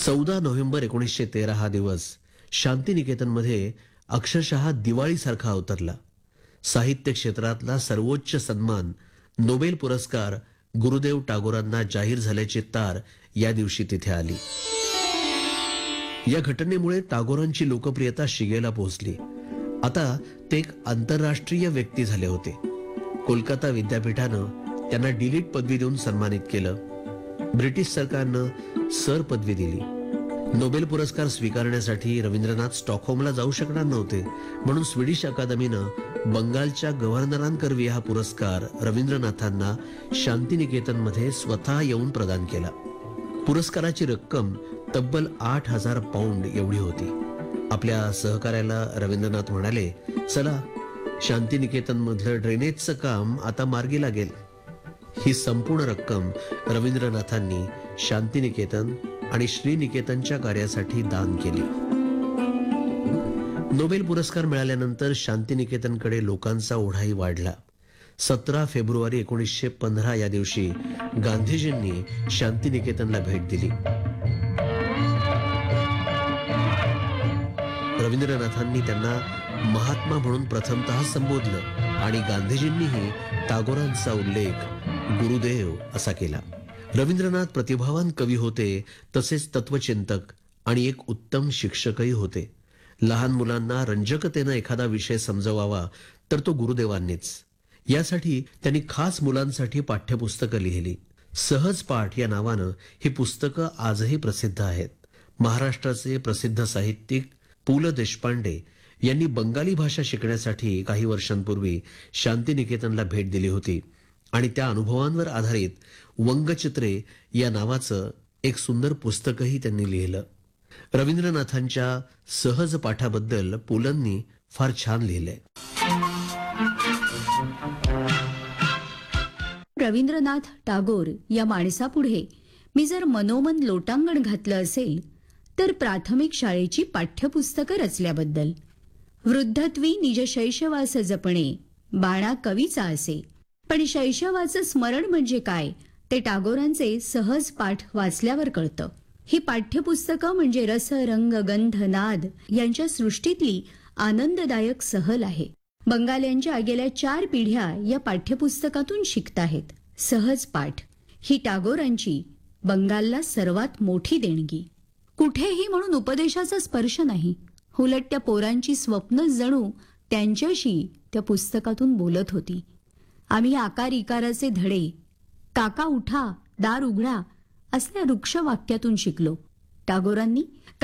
14 November 1913 हा दिवस शांतिनिकेतनमध्ये अक्षरशः दिवाळीसारखा अवतरला. साहित्य क्षेत्रातला सर्वोच्च सन्मान नोबेल पुरस्कार गुरुदेव टागोरांना जाहीर झाल्याची तार या दिवशी तिथे आली. या घटनेमुळे टागोरांची लोकप्रियता शिगेला पोहोचली. आता ते एक आंतरराष्ट्रीय व्यक्ती झाले होते. कोलकाता विद्यापीठानं त्यांना डीलिट पदवी देऊन सन्मानित केलं. ब्रिटिश सरकारनं सर पदवी दिली. नोबेल पुरस्कार स्वीकारण्यासाठी रवींद्रनाथ स्टॉकहोमला जाऊ शकणार नव्हते, म्हणून स्वीडिश अकादमीनं बंगालच्या गव्हर्नरांकरवी हा पुरस्कार रवींद्रनाथांना शांतिनिकेतनमध्ये स्वतः येऊन प्रदान केला. पुरस्काराची रक्कम तब्बल 8,000 पाउंड एवढी होती. आपल्या सहकार्याला रवींद्रनाथ म्हणाले, चला शांतिनिकेतनमधलं ड्रेनेजचं काम आता मार्गी लागेल. ही संपूर्ण रक्कम रवींद्रनाथांनी शांतिनिकेतन आणि श्रीनिकेतनच्या कार्यासाठी दान केली. नोबेल पुरस्कार मिळाल्यानंतर शांतिनिकेतनकडे लोकांचा ओढाही वाढला. 17 फेब्रुवारी 1915 या दिवशी गांधीजींनी शांतिनिकेतनला भेट दिली. रवींद्रनाथांनी त्यांना महात्मा म्हणून प्रथमतः संबोधलं आणि गांधीजींनीही टागोरांचा उल्लेख गुरुदेव असा केला. रवींद्रनाथ प्रतिभावान कवी होते, तसेच तत्वचिंतक आणि एक उत्तम शिक्षकही होते. लहान मुलांना रंजकतेनं एखादा विषय समजवावा तर तो गुरुदेवांनीच. यासाठी त्यांनी खास मुलांसाठी पाठ्यपुस्तकं लिहिली. सहज पाठ या नावानं ही पुस्तकं आजही प्रसिद्ध आहेत. महाराष्ट्राचे प्रसिद्ध साहित्यिक पु ल देशपांडे यांनी बंगाली भाषा शिकण्यासाठी काही वर्षांपूर्वी शांतिनिकेतनला भेट दिली होती आणि त्या अनुभवांवर आधारित वंगचित्रे या नावाचं एक सुंदर पुस्तकही त्यांनी लिहिलं. रवींद्रनाथांच्या सहज पाठाबद्दल पुलंनी फार छान लिहिलंय. रवींद्रनाथ टागोर या माणसापुढे मी जर मनोमन लोटांगण घातलं असेल तर प्राथमिक शाळेची पाठ्यपुस्तकं रचल्याबद्दल. वृद्धत्वी निज शैशवास जपणे बाणा कवीचा असे, पण शैशवाचं स्मरण म्हणजे काय ते टागोरांचे सहज पाठ वाचल्यावर कळतं. ही पाठ्यपुस्तकं म्हणजे रस रंग गंध नाद यांच्या सृष्टीतली आनंददायक सहल आहे. बंगाल्यांच्या गेल्या 4 पिढ्या या पाठ्यपुस्तकातून शिकताहेत. सहज पाठ ही टागोरांची बंगालला सर्वात मोठी देणगी. कुठेही म्हणून उपदेशाचा स्पर्श नाही, उलट त्या पोरांची स्वप्न जणू त्यांच्याशी त्या पुस्तकातून बोलत होती. आम्ही आकार इकाराचे धडे, काका उठा दार उघडा असल्या वृक्ष वाक्यातून शिकलो. टागोरांनी